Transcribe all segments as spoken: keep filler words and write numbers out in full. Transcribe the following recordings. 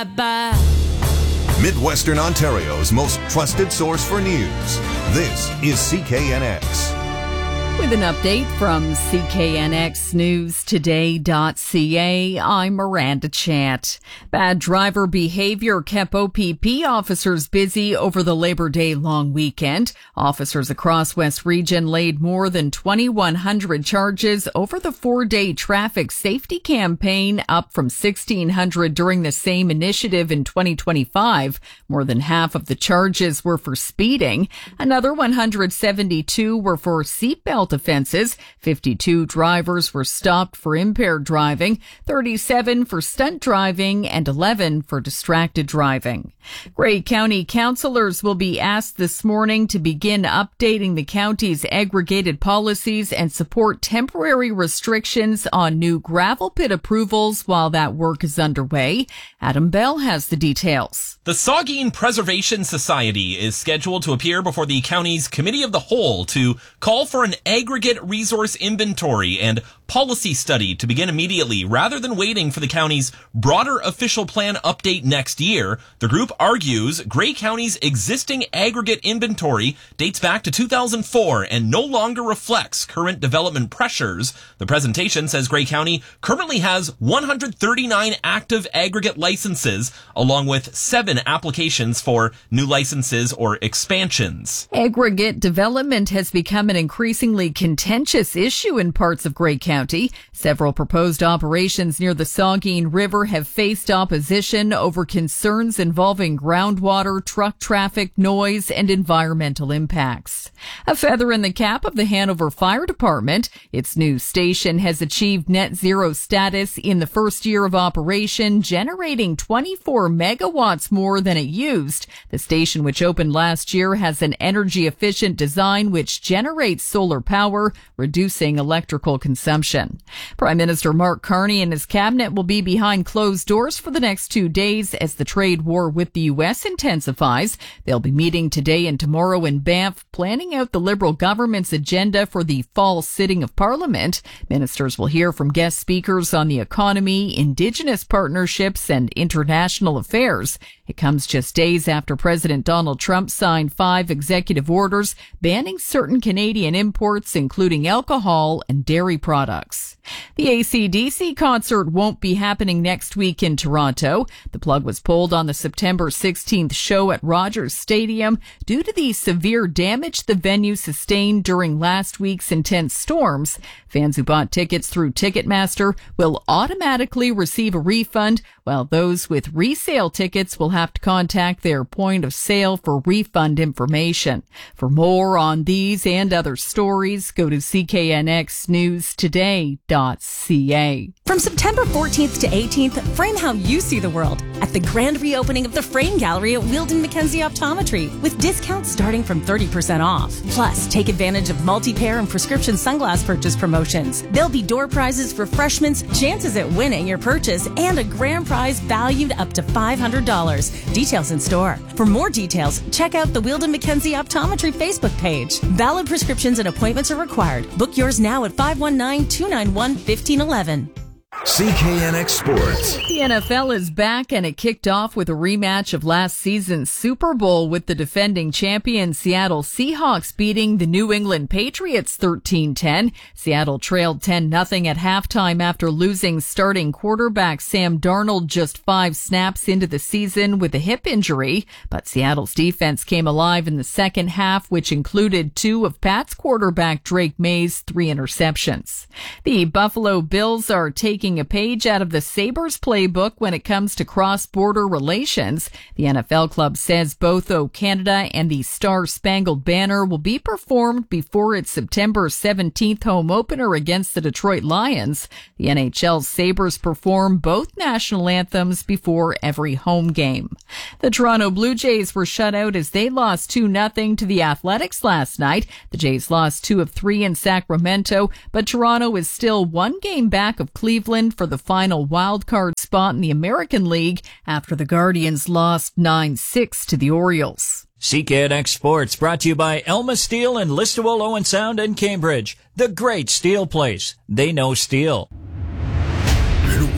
bye-bye. Midwestern Ontario's most trusted source for news. This is C K N X. With an update from C K N X News Today dot C A, I'm Miranda Chant. Bad driver behavior kept O P P officers busy over the Labor Day long weekend. Officers across West Region laid more than twenty-one hundred charges over the four-day traffic safety campaign, up from sixteen hundred during the same initiative in twenty twenty-five. More than half of the charges were for speeding. Another one hundred seventy-two were for seatbelt offenses. fifty-two drivers were stopped for impaired driving, thirty-seven for stunt driving, and eleven for distracted driving. Grey County councillors will be asked this morning to begin updating the county's aggregated policies and support temporary restrictions on new gravel pit approvals while that work is underway. Adam Bell has the details. The Saugeen Preservation Society is scheduled to appear before the county's Committee of the Whole to call for an aggregate resource inventory and policy study to begin immediately rather than waiting for the county's broader official plan update next year. The group argues Grey County's existing aggregate inventory dates back to two thousand four and no longer reflects current development pressures. The presentation says Grey County currently has one hundred thirty-nine active aggregate licenses, along with seven applications for new licenses or expansions. Aggregate development has become an increasingly contentious issue in parts of Grey County. Several proposed operations near the Saugeen River have faced opposition over concerns involving groundwater, truck traffic, noise, and environmental impacts. A feather in the cap of the Hanover Fire Department. Its new station has achieved net zero status in the first year of operation, generating twenty-four megawatts more than it used. The station, which opened last year, has an energy efficient design which generates solar power, reducing electrical consumption. Prime Minister Mark Carney and his cabinet will be behind closed doors for the next two days as the trade war with the U S intensifies. They'll be meeting today and tomorrow in Banff, planning out the Liberal government's agenda for the fall sitting of Parliament. Ministers will hear from guest speakers on the economy, Indigenous partnerships, and international affairs. It comes just days after President Donald Trump signed five executive orders banning certain Canadian imports, including alcohol and dairy products. The A C D C concert won't be happening next week in Toronto. The plug was pulled on the September sixteenth show at Rogers Stadium due to the severe damage the venue sustained during last week's intense storms. Fans who bought tickets through Ticketmaster will automatically receive a refund, while those with resale tickets will have to contact their point of sale for refund information. For more on these and other stories, go to C K N X News Today dot C A. From September fourteenth to eighteenth, frame how you see the world at the grand reopening of the Frame Gallery at Wheeldon Mackenzie Optometry, with discounts starting from thirty percent off. Plus, take advantage of multi-pair and prescription sunglass purchase promotions. There'll be door prizes for freshmen, chances at winning your purchase, and a grand prize valued up to five hundred dollars. Details in store. For more details, check out the Wheeldon Mackenzie Optometry Facebook page. Valid prescriptions and appointments are required. Book yours now at five one nine, two nine one, one five one one. C K N X Sports. The N F L is back, and it kicked off with a rematch of last season's Super Bowl, with the defending champion Seattle Seahawks beating the New England Patriots thirteen ten. Seattle trailed ten nothing at halftime after losing starting quarterback Sam Darnold just five snaps into the season with a hip injury. But Seattle's defense came alive in the second half, which included two of Pats quarterback Drake May's three interceptions. The Buffalo Bills are taking a page out of the Sabres playbook when it comes to cross-border relations. The N F L club says both O Canada and the Star-Spangled Banner will be performed before its September seventeenth home opener against the Detroit Lions. The N H L's Sabres perform both national anthems before every home game. The Toronto Blue Jays were shut out as they lost two nothing to the Athletics last night. The Jays lost two of three in Sacramento, but Toronto is still one game back of Cleveland for the final wild card spot in the American League after the Guardians lost nine six to the Orioles. C K N X Sports brought to you by Elma Steel in Listowel, Owen Sound, and Cambridge. The great steel place. They know steel. In a world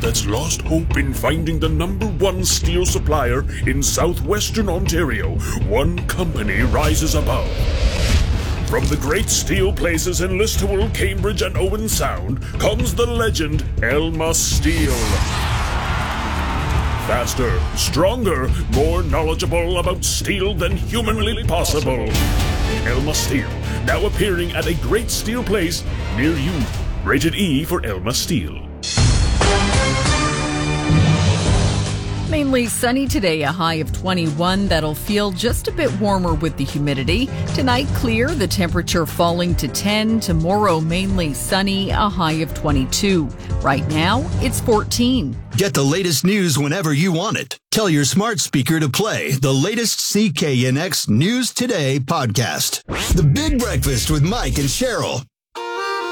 that's lost hope in finding the number one steel supplier in southwestern Ontario, one company rises above. From the great steel places in Listowel, Cambridge, and Owen Sound comes the legend Elma Steel. Faster, stronger, more knowledgeable about steel than humanly possible. Elma Steel, now appearing at a great steel place near you. Rated E for Elma Steel. Mainly sunny today, a high of twenty-one. That'll feel just a bit warmer with the humidity. Tonight, clear, the temperature falling to ten. Tomorrow, mainly sunny, a high of twenty-two. Right now, it's fourteen. Get the latest news whenever you want it. Tell your smart speaker to play the latest C K N X News Today podcast. The Big Breakfast with Mike and Cheryl.